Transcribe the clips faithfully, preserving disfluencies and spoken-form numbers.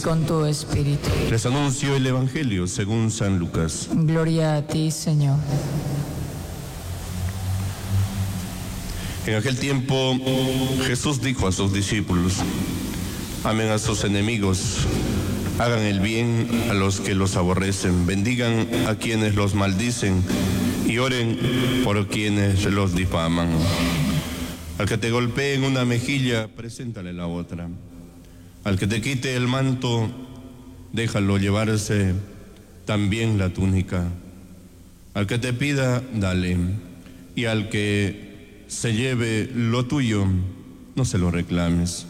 con tu espíritu. Les anuncio el Evangelio según San Lucas. Gloria a ti, Señor. En aquel tiempo Jesús dijo a sus discípulos: amen a sus enemigos, hagan el bien a los que los aborrecen, bendigan a quienes los maldicen y oren por quienes los difaman. Al que te golpee en una mejilla, preséntale la otra. Al que te quite el manto, déjalo llevarse también la túnica. Al que te pida, dale, y al que se lleve lo tuyo, no se lo reclames.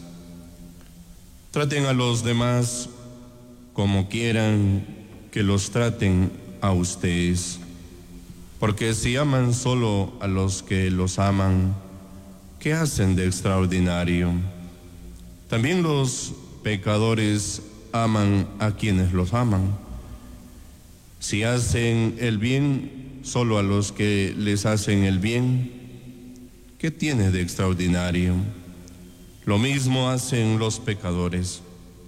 Traten a los demás como quieran que los traten a ustedes, porque si aman solo a los que los aman, ¿qué hacen de extraordinario? También los pecadores aman a quienes los aman. Si hacen el bien solo a los que les hacen el bien, ¿qué tiene de extraordinario? Lo mismo hacen los pecadores.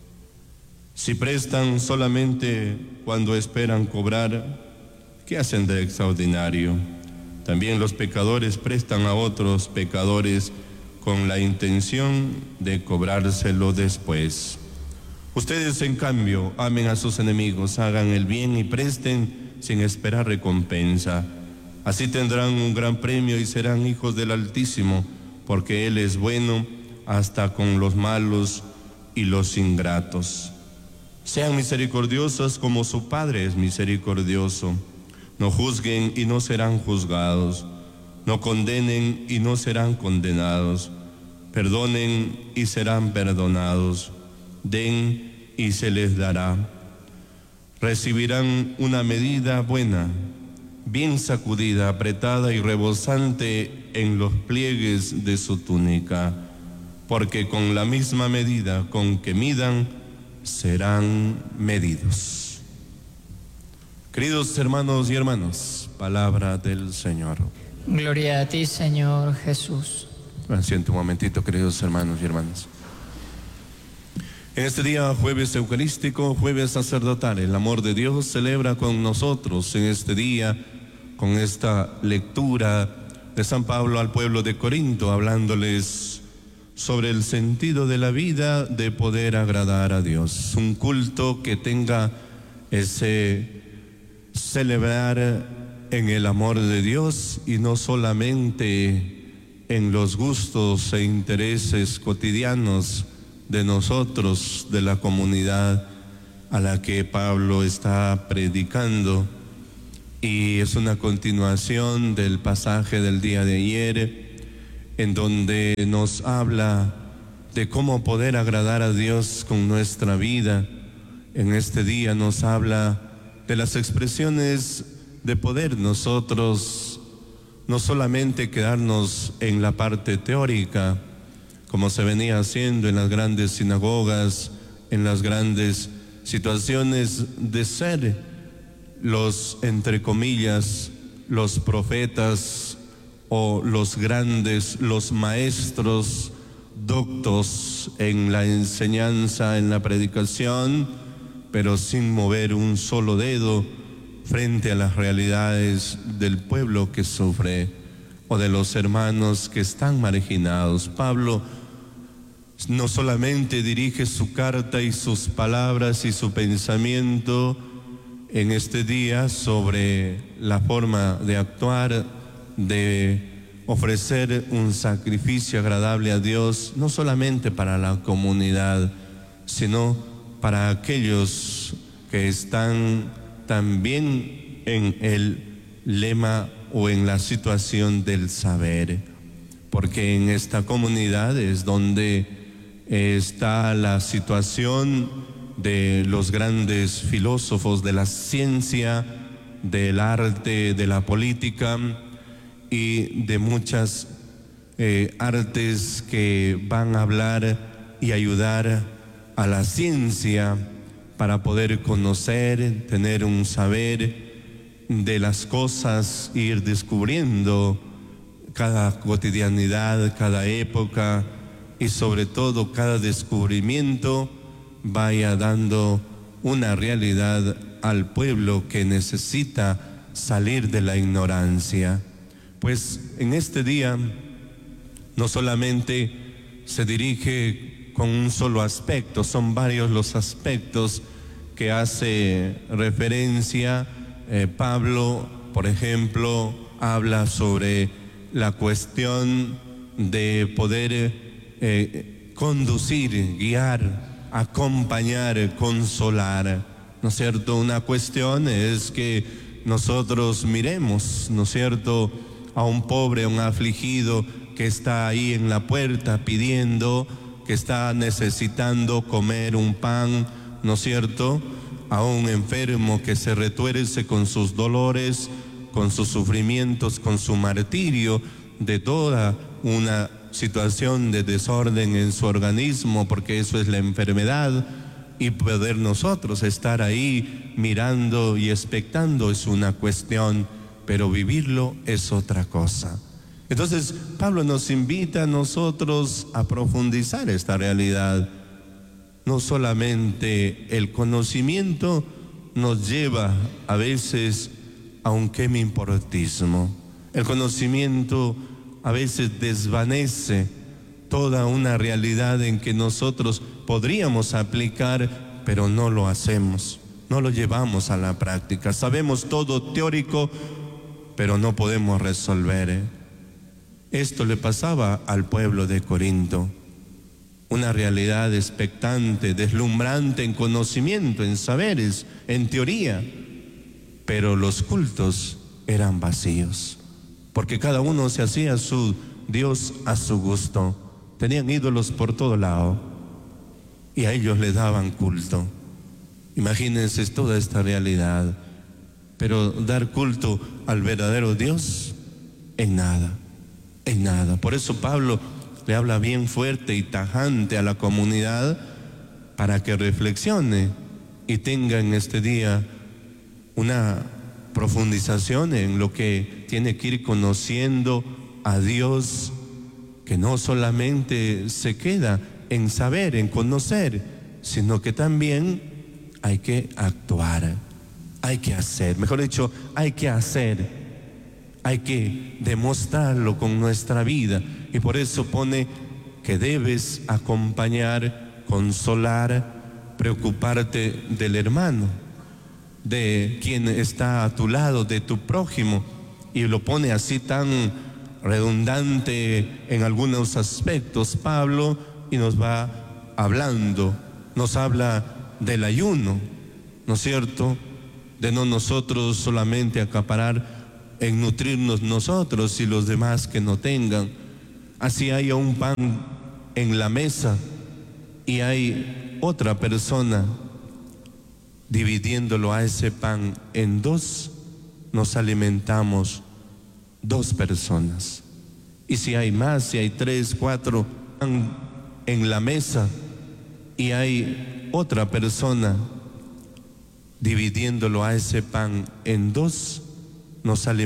Si prestan solamente cuando esperan cobrar, ¿qué hacen de extraordinario? También los pecadores prestan a otros pecadores con la intención de cobrárselo después. Ustedes, en cambio, amen a sus enemigos, hagan el bien y presten sin esperar recompensa. Así tendrán un gran premio y serán hijos del Altísimo, porque Él es bueno hasta con los malos y los ingratos. Sean misericordiosos como su Padre es misericordioso. No juzguen y no serán juzgados. No condenen y no serán condenados. Perdonen y serán perdonados. Den y se les dará. Recibirán una medida buena, bien sacudida, apretada y rebosante en los pliegues de su túnica, porque con la misma medida con que midan, serán medidos. Queridos hermanos y hermanas, palabra del Señor. Gloria a ti, Señor Jesús. Siente un momentito, queridos hermanos y hermanas. En este día, jueves eucarístico, jueves sacerdotal, el amor de Dios celebra con nosotros en este día, con esta lectura de San Pablo al pueblo de Corinto, hablándoles sobre el sentido de la vida de poder agradar a Dios. Un culto que tenga ese celebrar en el amor de Dios y no solamente en los gustos e intereses cotidianos de nosotros, de la comunidad a la que Pablo está predicando. Y es una continuación del pasaje del día de ayer, en donde nos habla de cómo poder agradar a Dios con nuestra vida. En este día nos habla de las expresiones de poder nosotros no solamente quedarnos en la parte teórica, como se venía haciendo en las grandes sinagogas, en las grandes situaciones de ser los, entre comillas, los profetas o los grandes, los maestros doctos en la enseñanza, en la predicación, pero sin mover un solo dedo frente a las realidades del pueblo que sufre o de los hermanos que están marginados. Pablo no solamente dirige su carta y sus palabras y su pensamiento en este día sobre la forma de actuar, de ofrecer un sacrificio agradable a Dios, no solamente para la comunidad, sino para aquellos que están también en el lema o en la situación del saber, porque en esta comunidad es donde está la situación de los grandes filósofos de la ciencia, del arte, de la política y de muchas eh, artes que van a hablar y ayudar a la ciencia para poder conocer, tener un saber de las cosas, ir descubriendo cada cotidianidad, cada época y sobre todo cada descubrimiento vaya dando una realidad al pueblo que necesita salir de la ignorancia. Pues en este día no solamente se dirige con un solo aspecto, son varios los aspectos que hace referencia eh, Pablo. Por ejemplo, habla sobre la cuestión de poder eh, conducir, guiar, acompañar, consolar, ¿no es cierto? Una cuestión es que nosotros miremos, ¿no es cierto?, a un pobre, a un afligido que está ahí en la puerta pidiendo, que está necesitando comer un pan, ¿no es cierto?, a un enfermo que se retuerce con sus dolores, con sus sufrimientos, con su martirio de toda una situación de desorden en su organismo, porque eso es la enfermedad, y poder nosotros estar ahí mirando y expectando es una cuestión, pero vivirlo es otra cosa. Entonces Pablo nos invita a nosotros a profundizar esta realidad. No solamente el conocimiento nos lleva a veces a un qué me importismo. El conocimiento a veces desvanece toda una realidad en que nosotros podríamos aplicar, pero no lo hacemos, no lo llevamos a la práctica. Sabemos todo teórico, pero no podemos resolver, ¿eh? Esto le pasaba al pueblo de Corinto. Una realidad expectante, deslumbrante en conocimiento, en saberes, en teoría, pero los cultos eran vacíos, porque cada uno se hacía su Dios a su gusto. Tenían ídolos por todo lado y a ellos les daban culto. Imagínense toda esta realidad, pero dar culto al verdadero Dios, en nada, en nada. Por eso Pablo le habla bien fuerte y tajante a la comunidad para que reflexione y tenga en este día una profundización en lo que tiene que ir conociendo a Dios, que no solamente se queda en saber, en conocer, sino que también hay que actuar, hay que hacer, mejor dicho, hay que hacer, hay que demostrarlo con nuestra vida. Y por eso pone que debes acompañar, consolar, preocuparte del hermano, de quien está a tu lado, de tu prójimo, y lo pone así tan redundante en algunos aspectos Pablo, y nos va hablando, nos habla del ayuno, ¿no es cierto?, de no nosotros solamente acaparar en nutrirnos nosotros y los demás que no tengan. Así haya un pan en la mesa y hay otra persona dividiéndolo a ese pan en dos, nos alimentamos dos personas. Y si hay más, si hay tres, cuatro pan en la mesa y hay otra persona dividiéndolo a ese pan en dos, nos alimentamos